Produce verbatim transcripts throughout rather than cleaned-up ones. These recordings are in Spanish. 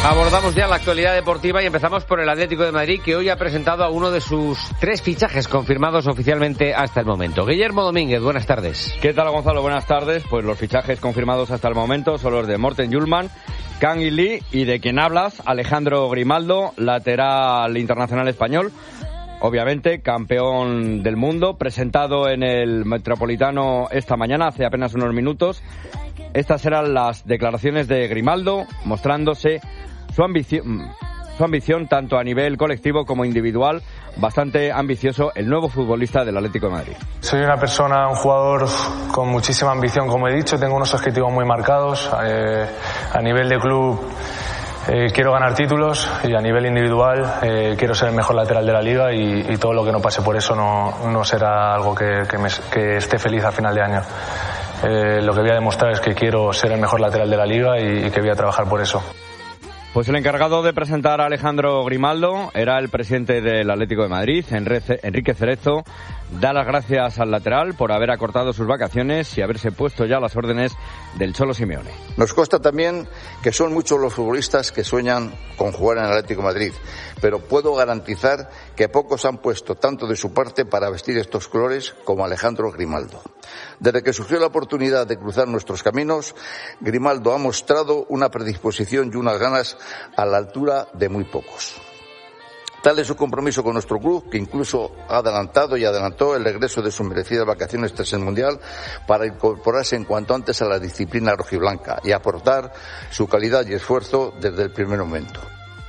Abordamos ya la actualidad deportiva y empezamos por el Atlético de Madrid, que hoy ha presentado a uno de sus tres fichajes confirmados oficialmente hasta el momento. Guillermo Domínguez, buenas tardes. ¿Qué tal, Gonzalo? Buenas tardes. Pues los fichajes confirmados hasta el momento son los de Morten Hjulmand, Kang In Lee y de quien hablas, Alejandro Grimaldo, lateral internacional español. Obviamente, campeón del mundo, presentado en el Metropolitano esta mañana, hace apenas unos minutos. Estas eran las declaraciones de Grimaldo, mostrándose su ambición, su ambición tanto a nivel colectivo como individual, bastante ambicioso, el nuevo futbolista del Atlético de Madrid. Soy una persona, un jugador con muchísima ambición, como he dicho, tengo unos objetivos muy marcados. Eh, a nivel de club eh, quiero ganar títulos y a nivel individual eh, quiero ser el mejor lateral de la liga y, y todo lo que no pase por eso no, no será algo que, que, me, que esté feliz a final de año. Eh, lo que voy a demostrar es que quiero ser el mejor lateral de la liga y, y que voy a trabajar por eso. Pues el encargado de presentar a Alejandro Grimaldo era el presidente del Atlético de Madrid, Enrique Cerezo. Da las gracias al lateral por haber acortado sus vacaciones y haberse puesto ya a las órdenes del Cholo Simeone. Nos consta también que son muchos los futbolistas que sueñan con jugar en el Atlético de Madrid, pero puedo garantizar que pocos han puesto tanto de su parte para vestir estos colores como Alejandro Grimaldo. Desde que surgió la oportunidad de cruzar nuestros caminos, Grimaldo ha mostrado una predisposición y unas ganas a la altura de muy pocos. Tal es su compromiso con nuestro club, que incluso ha adelantado y adelantó el regreso de sus merecidas vacaciones tras el Mundial para incorporarse en cuanto antes a la disciplina rojiblanca y aportar su calidad y esfuerzo desde el primer momento.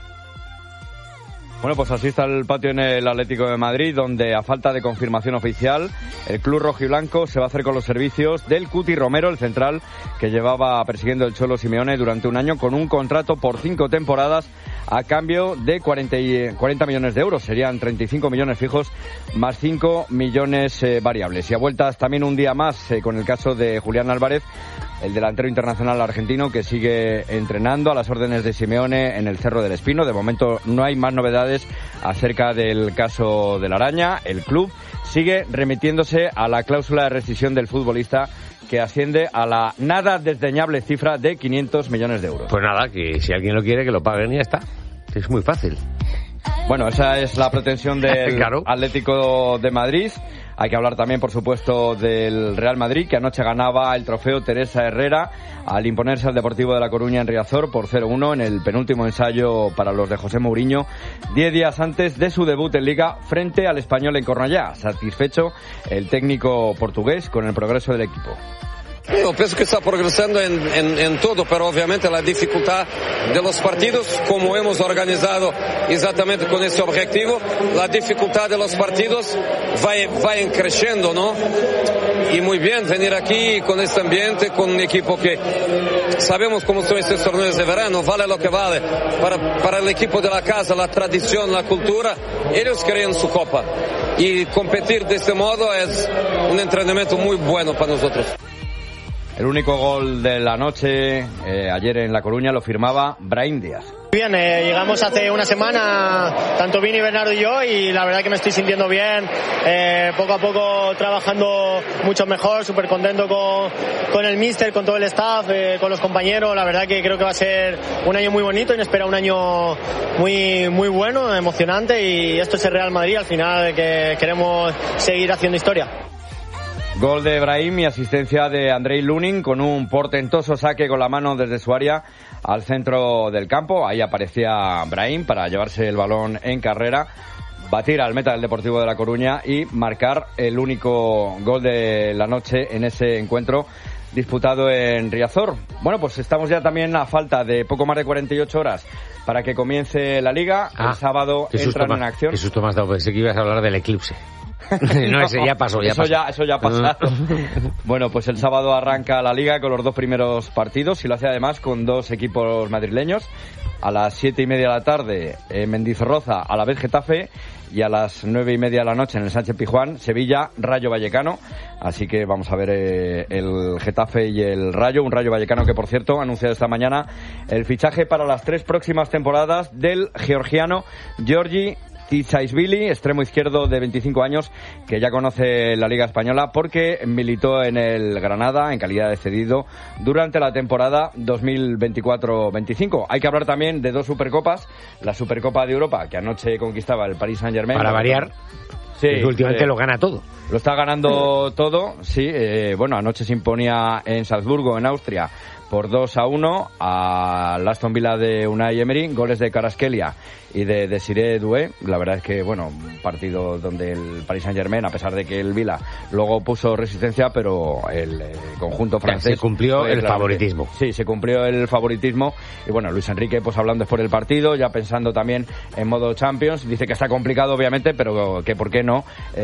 Bueno, pues así está el patio en el Atlético de Madrid, donde a falta de confirmación oficial, el club rojiblanco se va a hacer con los servicios del Cuti Romero, el central que llevaba persiguiendo el Cholo Simeone durante un año con un contrato por cinco temporadas a cambio de cuarenta millones de euros. Serían treinta y cinco millones fijos más cinco millones eh, variables. Y a vueltas también un día más eh, con el caso de Julián Álvarez, el delantero internacional argentino que sigue entrenando a las órdenes de Simeone en el Cerro del Espino. De momento no hay más novedades acerca del caso de la araña. El club sigue remitiéndose a la cláusula de rescisión del futbolista, que asciende a la nada desdeñable cifra de quinientos millones de euros. Pues nada, que si alguien lo quiere, que lo paguen y ya está. Es muy fácil. Bueno, esa es la pretensión del claro. Atlético de Madrid. Hay que hablar también, por supuesto, del Real Madrid, que anoche ganaba el trofeo Teresa Herrera al imponerse al Deportivo de La Coruña en Riazor por cero uno en el penúltimo ensayo para los de José Mourinho, diez días antes de su debut en Liga frente al Español en Cornellá. Satisfecho el técnico portugués con el progreso del equipo. Yo pienso que está progresando en, en, en todo, pero obviamente la dificultad de los partidos, como hemos organizado exactamente con ese objetivo, la dificultad de los partidos va, va creciendo, ¿no? Y muy bien venir aquí con este ambiente, con un equipo que sabemos cómo son estos torneos de verano, vale lo que vale. Para, para el equipo de la casa, la tradición, la cultura, ellos crean su copa. Y competir de este modo es un entrenamiento muy bueno para nosotros. El único gol de la noche eh, ayer en La Coruña lo firmaba Brahim Díaz. Bien, eh, llegamos hace una semana, tanto Vini, Bernardo y yo, y la verdad que me estoy sintiendo bien, eh, poco a poco trabajando mucho mejor, súper contento con, con el míster, con todo el staff, eh, con los compañeros. La verdad que creo que va a ser un año muy bonito y nos espera un año muy, muy bueno, emocionante, y esto es el Real Madrid, al final que queremos seguir haciendo historia. Gol de Brahim y asistencia de Andrei Lunin con un portentoso saque con la mano desde su área al centro del campo. Ahí aparecía Brahim para llevarse el balón en carrera, batir al meta del Deportivo de La Coruña y marcar el único gol de la noche en ese encuentro disputado en Riazor. Bueno, pues estamos ya también a falta de poco más de cuarenta y ocho horas para que comience la Liga. Ah, el sábado entran en acción. Qué susto me has dado, pensé que ibas a hablar del eclipse. No, ese ya pasó, ya eso pasó. Ya, eso ya ha pasado. Bueno, pues el sábado arranca la Liga con los dos primeros partidos y lo hace además con dos equipos madrileños. A las siete y media de la tarde en Mendizorroza, a la vez Getafe, y a las nueve y media de la noche en el Sánchez Pizjuán, Sevilla, Rayo Vallecano. Así que vamos a ver eh, el Getafe y el Rayo, un Rayo Vallecano que, por cierto, ha anunciado esta mañana el fichaje para las tres próximas temporadas del georgiano Georgi Tsaisvili, extremo izquierdo de veinticinco años, que ya conoce la Liga Española porque militó en el Granada en calidad de cedido durante la temporada dos mil veinticuatro veinticinco. Hay que hablar también de dos Supercopas, la Supercopa de Europa, que anoche conquistaba el Paris Saint-Germain. Para variar, sí, que últimamente eh, lo gana todo. Lo está ganando todo, sí. Eh, bueno, anoche se imponía en Salzburgo, en Austria, por dos a uno al Aston Villa de Unai Emery, goles de Kvaratskhelia y de Desiré Doué. La verdad es que, bueno, un partido donde el Paris Saint-Germain, a pesar de que el Villa luego puso resistencia, pero el eh, conjunto francés... Se cumplió el favoritismo. Sí, se cumplió el favoritismo. Y bueno, Luis Enrique, pues hablando después del partido, ya pensando también en modo Champions, dice que está complicado, obviamente, pero que por qué no.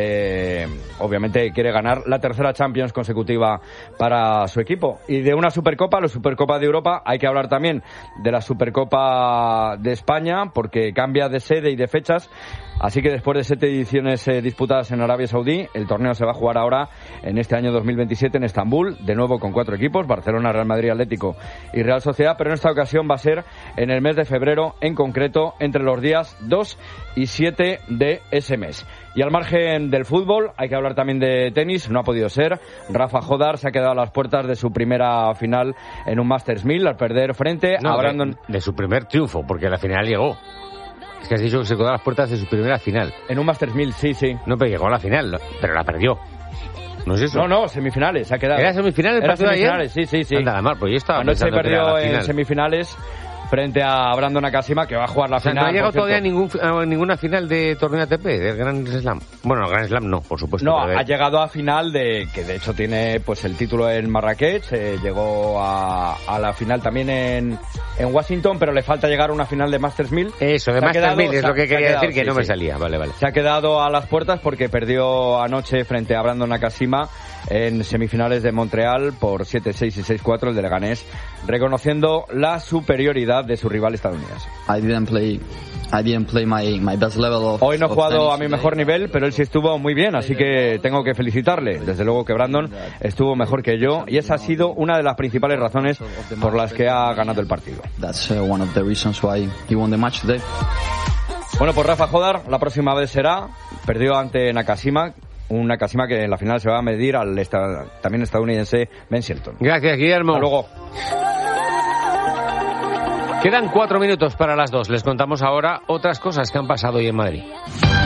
Eh, obviamente quiere ganar la tercera Champions consecutiva para su equipo. Y de una Supercopa, la Supercopa de Europa, hay que hablar también de la Supercopa de España, porque cambia de sede y de fechas. Así que después de siete ediciones eh, disputadas en Arabia Saudí, el torneo se va a jugar ahora en este año dos mil veintisiete en Estambul, de nuevo con cuatro equipos, Barcelona, Real Madrid, Atlético y Real Sociedad, pero en esta ocasión va a ser en el mes de febrero, en concreto entre los días dos y siete de ese mes. Y al margen del fútbol, hay que hablar también de tenis, no ha podido ser. Rafa Jodar se ha quedado a las puertas de su primera final en un Masters mil, al perder frente no, a Brandon... De, de su primer triunfo, porque a la final llegó. Es que has dicho que se quedó a las puertas de su primera final. En un Masters mil, sí, sí. No, pero llegó a la final, pero la perdió. ¿No es eso? No, no, semifinales, se ha quedado. ¿Era semifinales el partido de ayer? Semifinales, sí, sí, sí. Anda, mal, pues yo estaba Anoche perdió en final. semifinales frente a Brandon Nakashima, que va a jugar la o sea, final. No ha llegado todavía ningún, a ninguna final de torneo A T P, del Grand Slam. Bueno, el Grand Slam no, por supuesto. No, pero ha llegado a final de, que de hecho tiene pues el título en Marrakech, eh, llegó a, a la final también en, en Washington, pero le falta llegar a una final de Masters mil. Eso, de se Masters mil, es lo que quería quedado, decir, que sí, no me sí. salía, vale, vale. Se ha quedado a las puertas porque perdió anoche frente a Brandon Nakashima en semifinales de Montreal por siete seis y seis cuatro el de Leganés, reconociendo la superioridad de su rival estadounidense. I didn't play, I didn't play my, my best level of, Hoy no he jugado a mi today. mejor nivel, pero él sí estuvo muy bien, así que tengo que felicitarle. Desde luego que Brandon estuvo mejor que yo y esa ha sido una de las principales razones por las que ha ganado el partido. That's uh, one of the reasons why he won the match today. Bueno, pues Rafa Jodar, la próxima vez será, perdió ante Nakashima, un Nakashima que en la final se va a medir al esta, también estadounidense Ben Shelton. Gracias, Guillermo. Hasta luego. Quedan cuatro minutos para las dos. Les contamos ahora otras cosas que han pasado hoy en Madrid.